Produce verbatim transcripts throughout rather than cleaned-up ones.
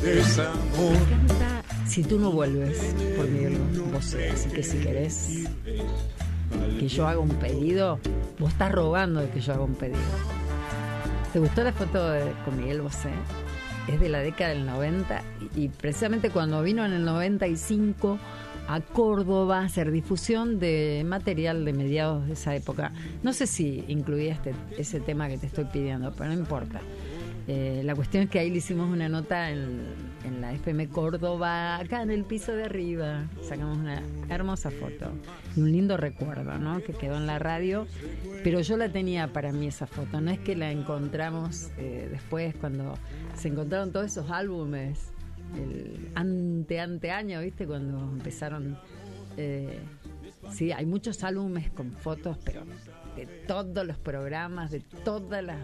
Me encanta Si tú no vuelves, por Miguel Bosé. Así que si querés que yo haga un pedido, vos estás rogando de que yo haga un pedido. ¿Te gustó la foto de, con Miguel Bosé? Es de la década del noventa y, y precisamente cuando vino en el noventa y cinco a Córdoba a hacer difusión de material de mediados de esa época. No sé si incluía este, ese tema que te estoy pidiendo, pero no importa. Eh, la cuestión es que ahí le hicimos una nota en, en la F M Córdoba, acá en el piso de arriba. Sacamos una hermosa foto y un lindo recuerdo, ¿no? Que quedó en la radio, pero yo la tenía para mí esa foto. No es que la encontramos eh, después cuando se encontraron todos esos álbumes, el ante, ante año, ¿viste? Cuando empezaron... Eh, sí, hay muchos álbumes con fotos, pero de todos los programas, de todas las...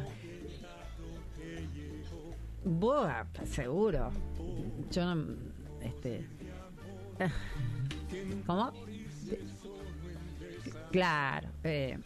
Vos, seguro. Yo no... Este... ¿Cómo? Claro. Eh,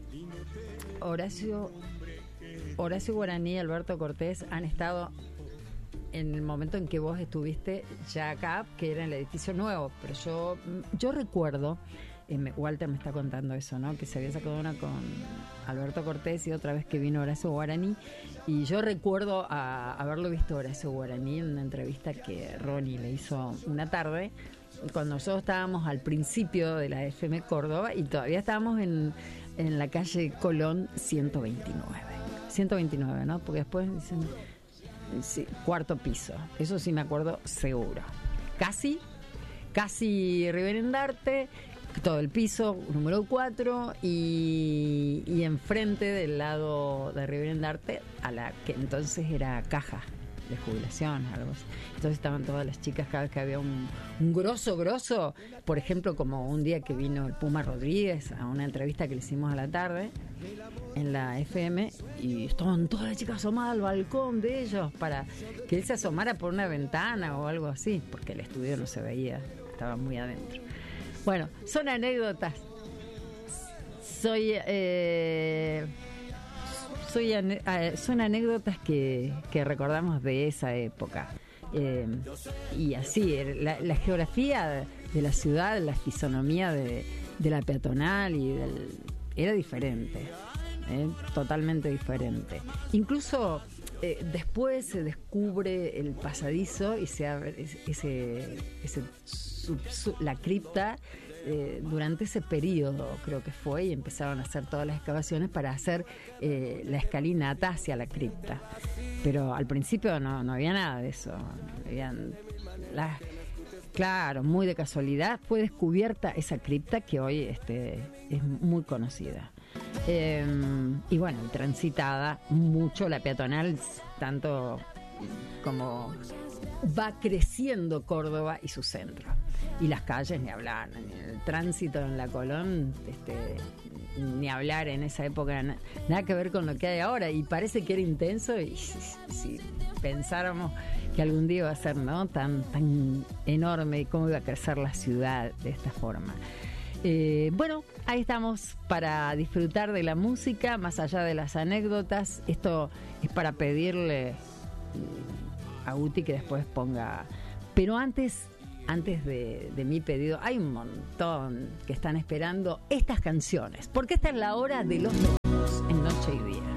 Horacio... Horacio Guaraní y Alberto Cortés han estado en el momento en que vos estuviste ya acá, que era en el edificio nuevo, pero yo yo recuerdo, eh, me, Walter me está contando eso, ¿no? Que se había sacado una con Alberto Cortés y otra vez que vino Horacio Guaraní, y yo recuerdo a, haberlo visto Horacio Guaraní en una entrevista que Ronnie le hizo una tarde, cuando nosotros estábamos al principio de la F M Córdoba y todavía estábamos en, en la calle Colón ciento veintinueve, ciento veintinueve, ¿no? Porque después dicen... Sí, cuarto piso, eso sí me acuerdo seguro. Casi, casi Rivera todo el piso, número cuatro, y, y enfrente del lado de Rivera a la que entonces era caja de jubilación, algo así. Entonces estaban todas las chicas, cada vez que había un, un grosso, grosso, por ejemplo, como un día que vino el Puma Rodríguez a una entrevista que le hicimos a la tarde en la F M, y estaban todas las chicas asomadas al balcón de ellos para que él se asomara por una ventana o algo así, porque el estudio no se veía, estaba muy adentro. Bueno, son anécdotas. Soy... Eh, Soy ane- son anécdotas que, que recordamos de esa época. Eh, y así, la, la geografía de la ciudad, la fisonomía de, de la peatonal y del, era diferente, eh, totalmente diferente. Incluso eh, después se descubre el pasadizo y se abre ese, ese sub, sub, la cripta. Eh, durante ese periodo creo que fue, y empezaron a hacer todas las excavaciones para hacer eh, la escalinata hacia la cripta, pero al principio no, no había nada de eso. Habían las, claro, muy de casualidad fue descubierta esa cripta que hoy este, es muy conocida, eh, y bueno, transitada mucho la peatonal, tanto como va creciendo Córdoba y su centro. Y las calles ni hablar, el tránsito en la Colón, este, ni hablar en esa época, na, nada que ver con lo que hay ahora, y parece que era intenso, y si, si pensáramos que algún día iba a ser, ¿no?, tan, tan enorme, y cómo iba a crecer la ciudad de esta forma. Eh, bueno, ahí estamos para disfrutar de la música, más allá de las anécdotas. Esto es para pedirle a Uti que después ponga, pero antes... Antes de, de mi pedido, hay un montón que están esperando estas canciones, porque esta es la hora de los domingos en Noche y Día.